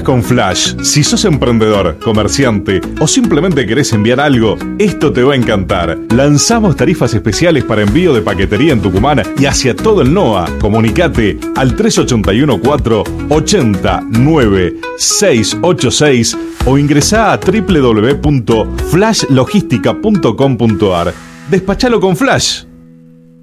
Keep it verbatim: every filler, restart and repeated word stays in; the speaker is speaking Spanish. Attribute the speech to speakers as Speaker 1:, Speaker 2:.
Speaker 1: con Flash. Si sos emprendedor, comerciante o simplemente querés enviar algo, esto te va a encantar. Lanzamos tarifas especiales para envío de paquetería en Tucumán y hacia todo el N O A. Comunicate al tres ocho uno cuatro ocho cero nueve seis ocho seis o ingresá a w w w punto flash logística punto com punto a r. Despachalo con Flash.